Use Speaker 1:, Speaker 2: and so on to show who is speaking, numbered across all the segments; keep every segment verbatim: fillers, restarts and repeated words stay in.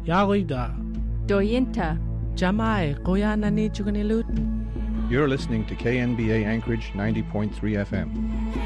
Speaker 1: Yagoida.
Speaker 2: Doyinta.
Speaker 1: Jamai, Koyanani Chugunilut.
Speaker 3: You're listening to K N B A Anchorage ninety point three F M.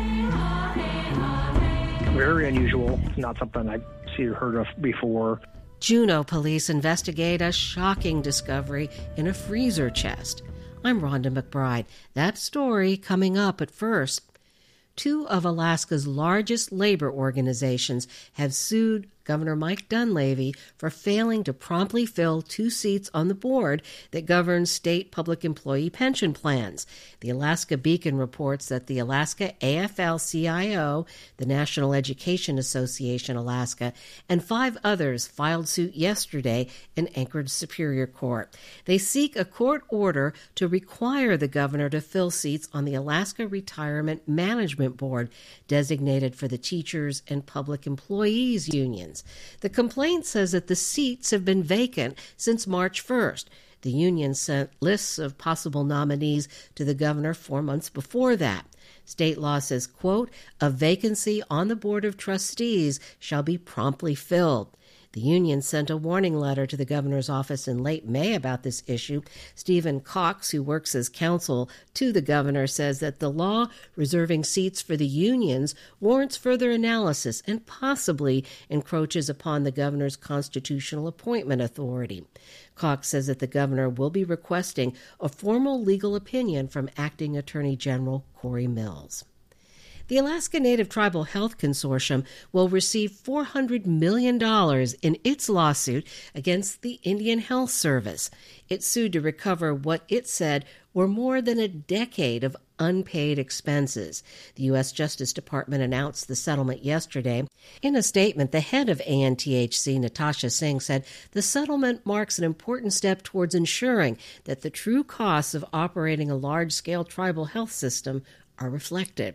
Speaker 4: Very unusual, not something I've seen or heard of before.
Speaker 5: Juneau police investigate a shocking discovery in a freezer chest. I'm Rhonda McBride. That story coming up. At first. Two of Alaska's largest labor organizations have sued Governor Mike Dunleavy for failing to promptly fill two seats on the board that governs state public employee pension plans. The Alaska Beacon reports that the Alaska A F L C I O, the National Education Association Alaska, and five others filed suit yesterday in Anchorage Superior Court. They seek a court order to require the governor to fill seats on the Alaska Retirement Management Board, designated for the teachers and public employees unions. The complaint says that the seats have been vacant since March first. The union sent lists of possible nominees to the governor four months before that. State law says, quote, a vacancy on the Board of Trustees shall be promptly filled. The union sent a warning letter to the governor's office in late May about this issue. Stephen Cox, who works as counsel to the governor, says that the law reserving seats for the unions warrants further analysis and possibly encroaches upon the governor's constitutional appointment authority. Cox says that the governor will be requesting a formal legal opinion from Acting Attorney General Corey Mills. The Alaska Native Tribal Health Consortium will receive four hundred million dollars in its lawsuit against the Indian Health Service. It sued to recover what it said were more than a decade of unpaid expenses. The U S Justice Department announced the settlement yesterday. In a statement, the head of A N T H C, Natasha Singh, said the settlement marks an important step towards ensuring that the true costs of operating a large-scale tribal health system are reflected.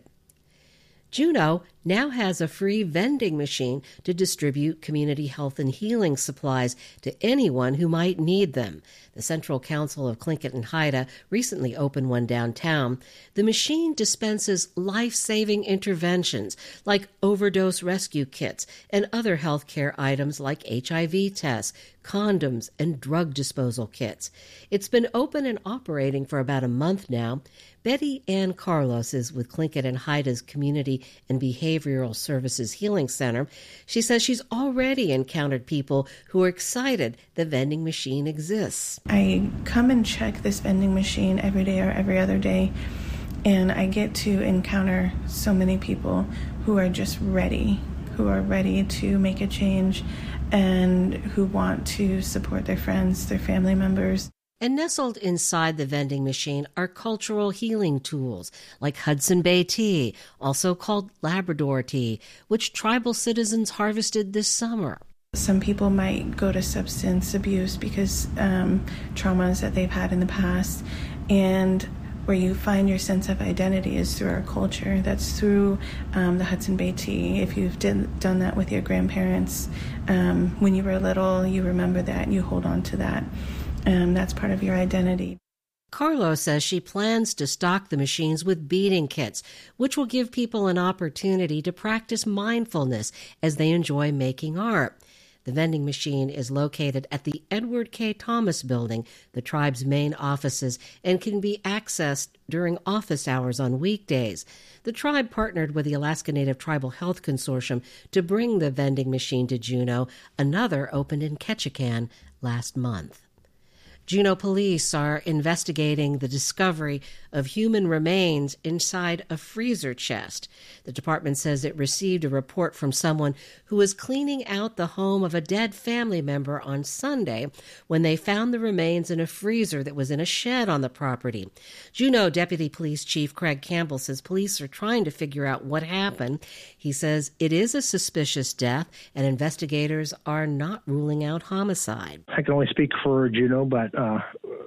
Speaker 5: Juneau now has a free vending machine to distribute community health and healing supplies to anyone who might need them. The Central Council of Tlingit and Haida recently opened one downtown. The machine dispenses life-saving interventions like overdose rescue kits and other health care items like H I V tests, condoms, and drug disposal kits. It's been open and operating for about a month now. Betty Ann Carlos is with Tlingit and Haida's Community and Behavioral Services Healing Center. She says she's already encountered people who are excited the vending machine exists.
Speaker 6: I come and check this vending machine every day or every other day, and I get to encounter so many people who are just ready, who are ready to make a change and who want to support their friends, their family members.
Speaker 5: And nestled inside the vending machine are cultural healing tools like Hudson Bay tea, also called Labrador tea, which tribal citizens harvested this summer.
Speaker 6: Some people might go to substance abuse because um, traumas that they've had in the past, and where you find your sense of identity is through our culture. That's through um, the Hudson Bay tea. If you've did, done that with your grandparents um, when you were little, you remember that and you hold on to that. Um, that's part of your identity.
Speaker 5: Carlo says she plans to stock the machines with beading kits, which will give people an opportunity to practice mindfulness as they enjoy making art. The vending machine is located at the Edward K. Thomas Building, the tribe's main offices, and can be accessed during office hours on weekdays. The tribe partnered with the Alaska Native Tribal Health Consortium to bring the vending machine to Juneau. Another opened in Ketchikan last month. Juneau police are investigating the discovery of human remains inside a freezer chest. The department says it received a report from someone who was cleaning out the home of a dead family member on Sunday when they found the remains in a freezer that was in a shed on the property. Juneau Deputy Police Chief Craig Campbell says police are trying to figure out what happened. He says it is a suspicious death and investigators are not ruling out homicide.
Speaker 4: I can only speak for Juneau, but Uh,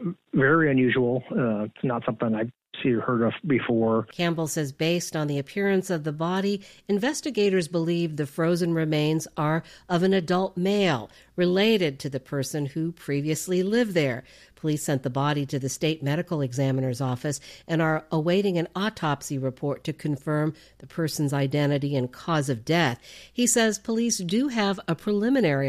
Speaker 4: very unusual. Uh, it's not something I've seen or heard of before.
Speaker 5: Campbell says based on the appearance of the body, investigators believe the frozen remains are of an adult male related to the person who previously lived there. Police sent the body to the state medical examiner's office and are awaiting an autopsy report to confirm the person's identity and cause of death. He says police do have a preliminary